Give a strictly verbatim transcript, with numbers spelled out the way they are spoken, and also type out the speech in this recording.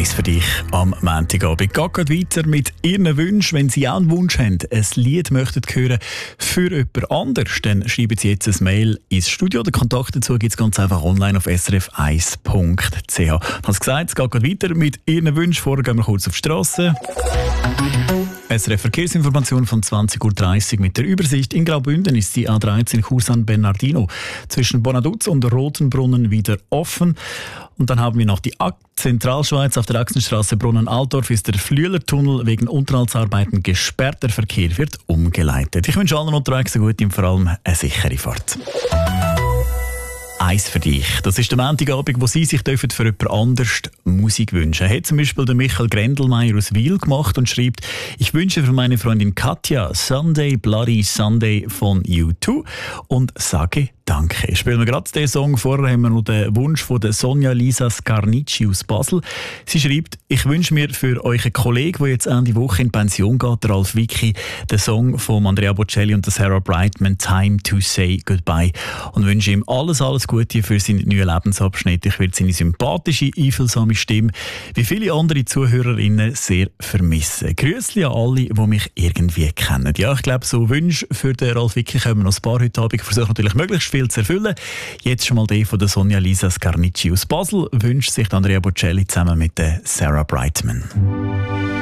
Eins für dich am Montagabend. Geht gerade weiter mit Ihren Wünschen. Wenn Sie auch einen Wunsch haben, ein Lied möchten hören für jemand anderes, dann schreiben Sie jetzt ein Mail ins Studio. Den Kontakt dazu gibt es ganz einfach online auf s r f eins punkt c h. Ich habe es gesagt, es geht gerade weiter mit Ihren Wünschen. Vorher gehen wir kurz auf die Strasse. S R F Verkehrsinformation von zwanzig Uhr dreißig mit der Übersicht. In Graubünden ist die A dreizehn Chur San Bernardino zwischen Bonaduz und Rotenbrunnen wieder offen. Und dann haben wir noch die A Zentralschweiz. Auf der Achsenstraße Brunnen-Altdorf ist der Flüelertunnel wegen Unterhaltsarbeiten gesperrt. Der Verkehr wird umgeleitet. Ich wünsche allen unterwegs eine gute und vor allem eine sichere Fahrt. Eins für dich. Das ist der Montagabend, wo Sie sich für jemand anderes Musik wünschen. Hat zum Beispiel der Michael Grendelmeier aus Wil gemacht und schreibt: Ich wünsche für meine Freundin Katja Sunday Bloody Sunday von U zwei und sage Danke. Ich spiele mir gerade den Song. Vorher haben wir noch den Wunsch von der Sonja Lisa Scarnicci aus Basel. Sie schreibt: Ich wünsche mir für euren Kollegen, der jetzt Ende Woche in Pension geht, der Ralf Vicky, den Song von Andrea Bocelli und der Sarah Brightman, Time to Say Goodbye. Und wünsche ihm alles, alles Gute für seinen neuen Lebensabschnitt. Ich werde seine sympathische, einfühlsame Stimme, wie viele andere Zuhörerinnen, sehr vermissen. Grüßli an alle, die mich irgendwie kennen. Ja, ich glaube, so Wünsche für den Ralf Vicky können wir noch ein paar heute Abend. Ich versuche natürlich möglichst viel zu erfüllen. Jetzt schon mal die von der Sonja Lisa Scarnicci aus Basel wünscht sich Andrea Bocelli zusammen mit der Sarah Brightman.